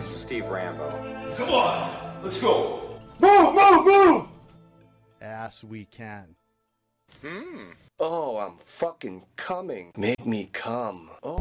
Steve Rambo. Come on, let's go. Move, move, move! Ass we can. Oh, I'm fucking coming. Make me come. Oh.